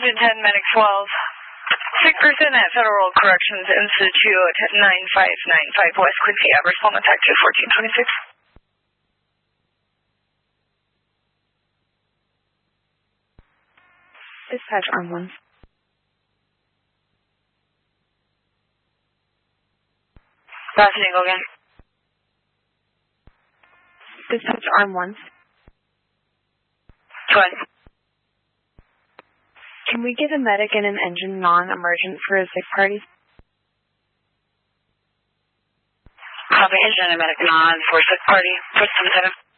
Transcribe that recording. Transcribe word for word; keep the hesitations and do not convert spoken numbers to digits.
Engine ten, Medic twelve. Sick person at Federal Corrections Institute, nine five nine five West Quincy, average phone attack to fourteen twenty-six. Dispatch arm one. Last name, go again. Dispatch arm one. Twin. Can we get a medic and an engine non-emergent for a sick party? Copy, engine and medic non for sick party. Put some seven.